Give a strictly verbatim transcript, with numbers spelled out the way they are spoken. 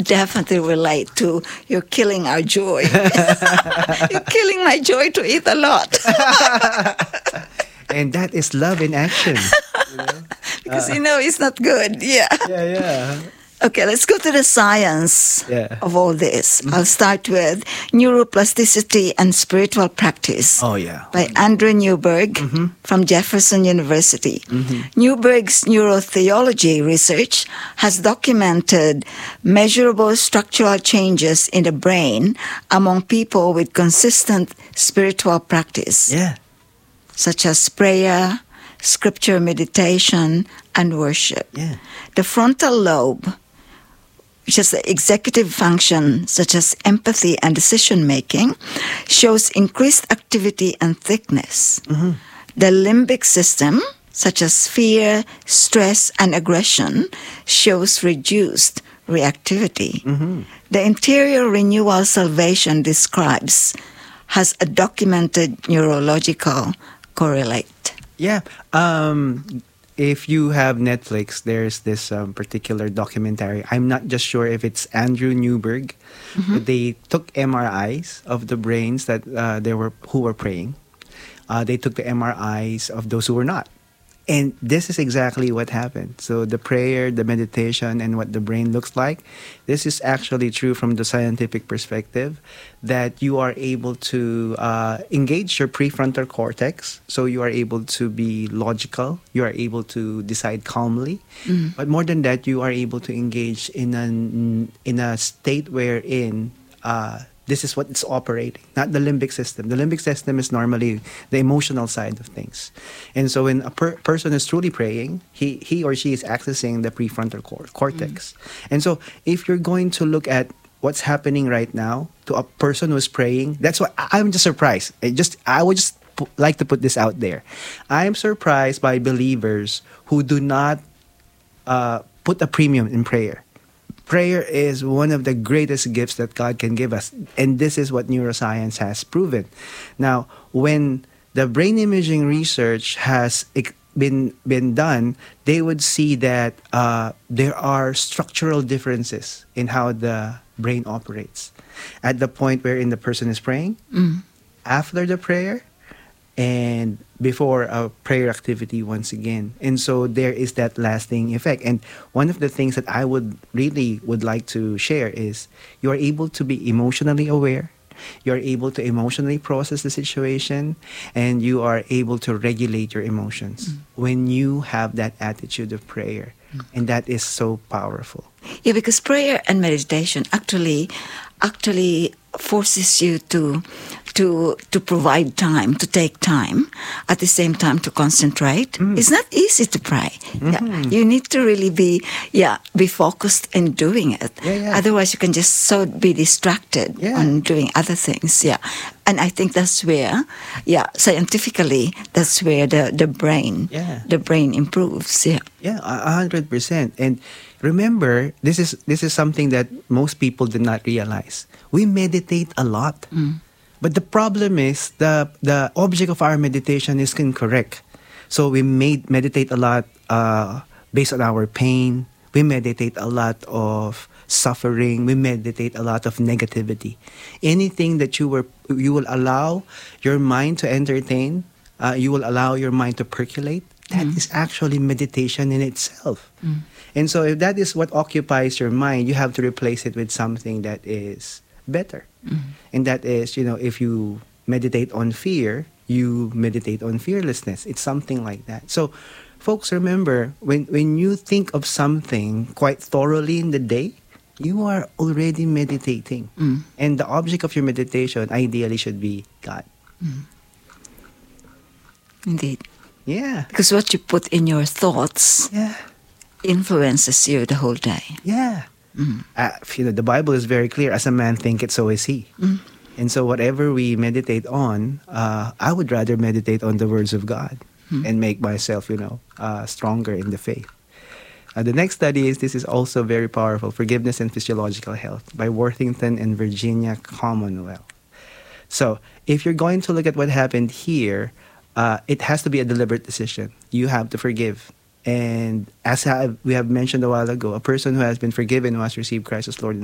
definitely relate to you're killing our joy. You're killing my joy to eat a lot. And that is love in action. You know? Because you know it's not good. Yeah. Yeah, yeah. Okay, let's go to the science Yeah. of all this. I'll start with Neuroplasticity and Spiritual Practice Oh, yeah. by Andrew Newberg from Jefferson University. Newberg's neurotheology research has documented measurable structural changes in the brain among people with consistent spiritual practice, Yeah. such as prayer, scripture meditation, and worship. Yeah. The frontal lobe, which is the executive function such as empathy and decision making, shows increased activity and thickness. The limbic system, such as fear, stress, and aggression, shows reduced reactivity. The interior renewal salvation describes has a documented neurological correlate. Yeah. Um, if you have Netflix, there's this um, particular documentary. I'm not just sure if it's Andrew Newberg. But they took M R Is of the brains that uh, they were who were praying. Uh, they took the M R Is of those who were not. And this is exactly what happened. So the prayer, the meditation, and what the brain looks like, this is actually true from the scientific perspective, that you are able to uh, engage your prefrontal cortex. So you are able to be logical. You are able to decide calmly. But more than that, you are able to engage in a, in a state wherein uh, this is what it's operating, not the limbic system. The limbic system is normally the emotional side of things. And so when a per- person is truly praying, he, he or she is accessing the prefrontal cor- cortex. And so if you're going to look at what's happening right now to a person who's praying, that's why I- I'm just surprised. I just I would just pu- like to put this out there. I'm surprised by believers who do not uh, put a premium in prayer. Prayer is one of the greatest gifts that God can give us. And this is what neuroscience has proven. Now, when the brain imaging research has been, been done, they would see that uh, there are structural differences in how the brain operates. At the point wherein the person is praying, after the prayer, and before a prayer activity once again. And so there is that lasting effect. And one of the things that I would really would like to share is you are able to be emotionally aware. You're able to emotionally process the situation, and you are able to regulate your emotions when you have that attitude of prayer. And that is so powerful. Yeah, because prayer and meditation actually actually forces you to to to provide time, to take time, at the same time to concentrate. It's not easy to pray. Yeah, you need to really be yeah be focused in doing it. Yeah, yeah. Otherwise, you can just so be distracted Yeah. on doing other things. Yeah, and I think that's where yeah scientifically that's where the the brain Yeah. the brain improves. Yeah. Yeah, a a hundred percent. And remember, this is this is something that most people did not realize. We meditate a lot, but the problem is the the object of our meditation is incorrect. So we made meditate a lot uh, based on our pain. We meditate a lot of suffering. We meditate a lot of negativity. Anything that you were you will allow your mind to entertain, uh, you will allow your mind to percolate. That is actually meditation in itself. And so if that is what occupies your mind, you have to replace it with something that is better. And that is, you know, if you meditate on fear, you meditate on fearlessness. It's something like that. So folks, remember, when, when you think of something quite thoroughly in the day, you are already meditating. And the object of your meditation ideally should be God. Indeed. Yeah. Because what you put in your thoughts Yeah. influences you the whole day. Yeah. Uh, you know, the Bible is very clear. As a man thinketh, so is he. And so whatever we meditate on, uh, I would rather meditate on the words of God and make myself, you know, uh, stronger in the faith. Uh, the next study is, this is also very powerful, Forgiveness and Physiological Health by Worthington and Virginia Commonwealth. So if you're going to look at what happened here, uh, it has to be a deliberate decision. You have to forgive. And as I, we have mentioned a while ago, a person who has been forgiven, who has received Christ as Lord